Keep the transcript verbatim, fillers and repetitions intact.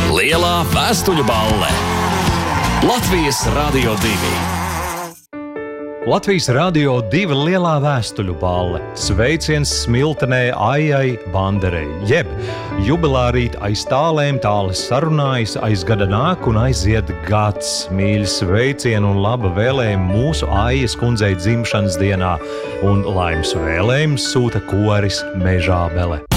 Lielā vēstuļu balle. Latvijas Radio divi. Latvijas Radio divi lielā vēstuļu balle. Sveiciens smiltenē Aijai Banderei, jeb jubilārīt aiz tālēm tāles sarunājas, aiz gada nāk un aiziet gads. Mīļi sveicienu un laba vēlējumu mūsu Aijas kundzei dzimšanas dienā, un laimes vēlējumus sūta koris Mežābele.